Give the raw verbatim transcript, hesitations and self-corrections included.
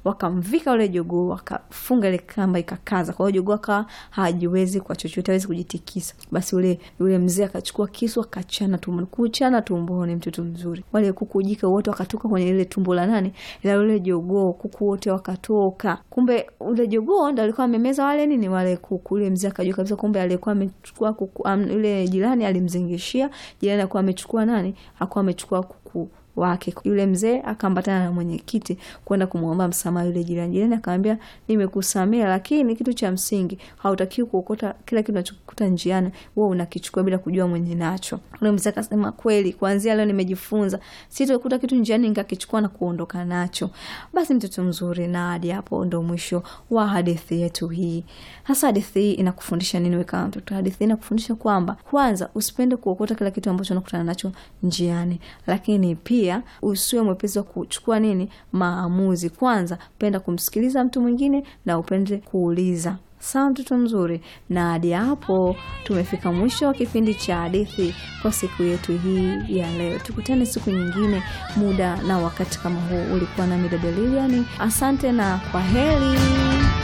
wakamvika yule jogoo, wakafunga ile kamba ikakaza. Kwa hiyo jogoo akawa hajiwezi kwa chochote, hawezi kujitikisa. Basi yule yule mzee akachukua kisu akachana tumboni. Kuchana tumboni, mtoto mzuri. Wale kuku jike wote wakatoka kwenye ile tumbo la nani? Ila yule jogoo, kuku wote wakatoka. Kumbe yule jogoo ndo alikuwa amemeza wale nini wale kuku. Yule mzee akajua kabisa kumbe alikuwa amechukua kuku, um, yule jirani alimzingishia. Jirani alikuwa amechukua nani? Alikuwa amechukua kuku wake. Yule mzee akaambatana na mwenyekiti kwenda kumuomba msamaha yule jirani. Jirani akamwambia nimekusamea, lakini kitu cha msingi hautakiwi kuokota kila kitu unachokuta njiani, wewe unakichukua bila kujua mwenye nacho. Yule mzee akasema kweli, kuanzia leo nimejifunza sitakuta kitu njiani nikakichukua na kuondoka nacho. Basi mtoto mzuri, na hadi hapo ndo mwisho wa hadithi yetu hii. Hasa hadithi hii inakufundisha nini wewe kama mtoto? Hadithi inakufundisha kwamba kwanza usipende kuokota kila kitu ambacho unakutana nacho njiani, lakini pia usiwe mwepesi wa kuchukua nini maamuzi. Kwanza penda kumsikiliza mtu mwingine na upende kuuliza. Sawa mtoto mzuri, na hadi hapo tumefika mwisho wa kipindi cha hadithi kwa siku yetu hii ya leo. Tukutane siku nyingine, muda na wakati kama huu. Ulikuwa na Dada Lilian. Asante na kwaheri.